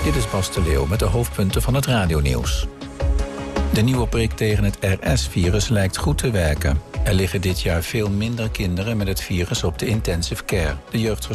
Dit is Bas de Leeuw met de hoofdpunten van het radionieuws. De nieuwe prik tegen het RS-virus lijkt goed te werken. Er liggen dit jaar veel minder kinderen met het virus op de intensive care. De